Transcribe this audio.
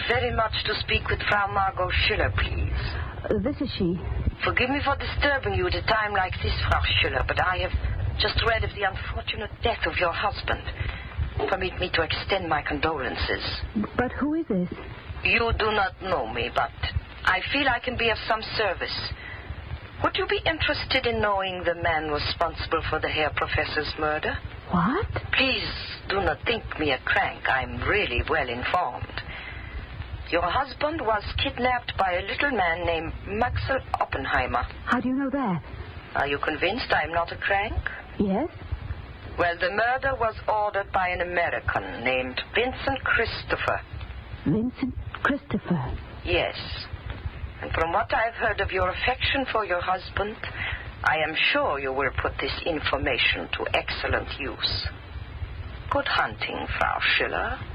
very much to speak with Frau Margot Schiller, please. This is she. Forgive me for disturbing you at a time like this, Frau Schiller, but I have just read of the unfortunate death of your husband. Permit me to extend my condolences. But who is this? You do not know me, but I feel I can be of some service. Would you be interested in knowing the man responsible for the Herr Professor's murder? What? Please do not think me a crank. I'm really well informed. Your husband was kidnapped by a little man named Maxwell Oppenheimer. How do you know that? Are you convinced I'm not a crank? Yes? Well, the murder was ordered by an American named Vincent Christopher. Vincent Christopher? Yes. And from what I've heard of your affection for your husband, I am sure you will put this information to excellent use. Good hunting, Frau Schiller.